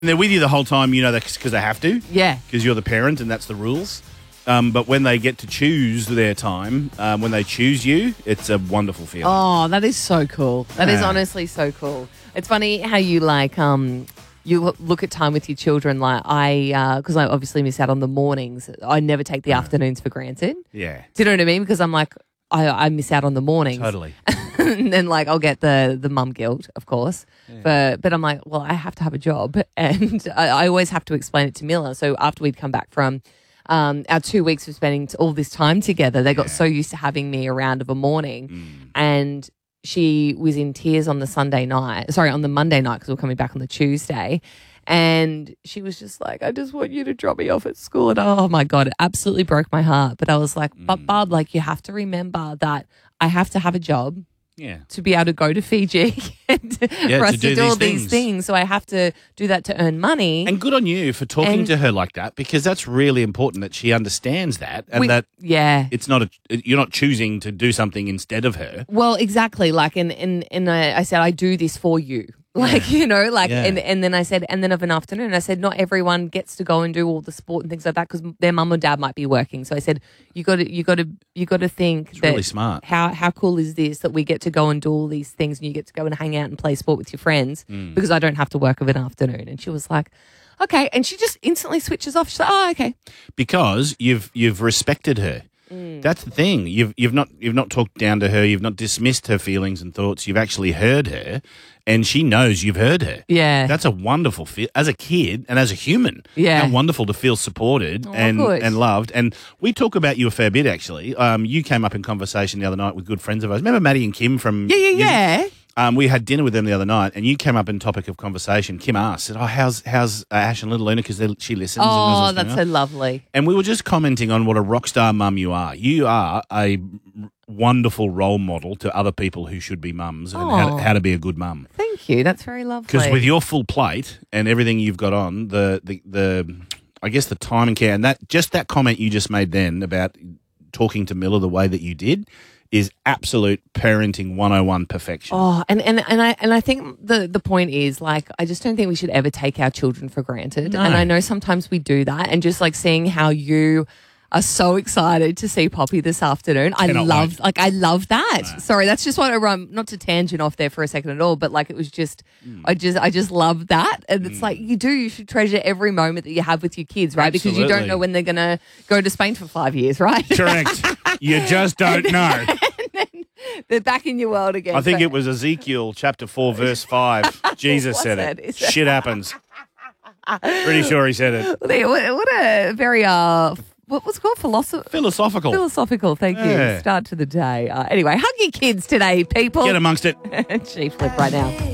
they're with you the whole time, you know, because they have to. Yeah. Because you're the parent and that's the rules. But when they get to choose their time, when they choose you, it's a wonderful feeling. Oh, that is so cool. That is Yeah. honestly so cool. It's funny how you you look at time with your children. Like because I obviously miss out on the mornings. I never take the afternoons for granted. Yeah. Do you know what I mean? Because I'm like, I miss out on the mornings. Totally. And then I'll get the mum guilt, of course. Yeah. But I'm like, well, I have to have a job. And I always have to explain it to Miller. So after we'd come back from our 2 weeks of spending all this time together, they got so used to having me around of a morning. And she was in tears on the Monday night, because we're coming back on the Tuesday. And she was just like, I just want you to drop me off at school. And oh my God, it absolutely broke my heart. But I was like, but Barb, you have to remember that I have to have a job. Yeah. To be able to go to Fiji and for us to do all these things. So I have to do that to earn money. And good on you for talking to her like that, because that's really important that she understands that and that it's not you're not choosing to do something instead of her. Well, exactly. And I said, I do this for you. And then I said, and then of an afternoon, I said, not everyone gets to go and do all the sport and things like that because their mum or dad might be working. So I said, you got to think it's that really smart. How cool is this that we get to go and do all these things and you get to go and hang out and play sport with your friends because I don't have to work of an afternoon. And she was like, okay, and she just instantly switches off. She's like, oh, okay, because you've respected her. That's the thing. You've not talked down to her. You've not dismissed her feelings and thoughts. You've actually heard her, and she knows you've heard her. Yeah, that's a wonderful feel as a kid and as a human. Yeah, how wonderful to feel supported and loved. And we talk about you a fair bit actually. You came up in conversation the other night with good friends of ours. Remember Maddie and Kim from Yeah. We had dinner with them the other night, and you came up in topic of conversation. Kim asked, said, how's Ash and little Luna? Because she listens. Oh, that's so lovely. And we were just commenting on what a rock star mum you are. You are a wonderful role model to other people who should be mums and how to be a good mum. Thank you. That's very lovely. Because with your full plate and everything you've got on, I guess the time and care, and that comment you just made then about talking to Miller the way that you did is absolute parenting 101 perfection. Oh, and I think the point is I just don't think we should ever take our children for granted. No. And I know sometimes we do that, and just seeing how you are so excited to see Poppy this afternoon. I love that. No. Sorry, that's just what not to tangent off there for a second at all, but it was just I just love that. And it's you should treasure every moment that you have with your kids, right? Absolutely. Because you don't know when they're gonna go to Spain for 5 years, right? Correct. You just don't know. They're back in your world again. I think it was Ezekiel chapter 4 verse 5. Jesus said it. Shit happens. Pretty sure he said it. What a very what's it called? Philosophical. Philosophical, thank you. Start to the day. Anyway, hug your kids today, people. Get amongst it. Chief Flip right now.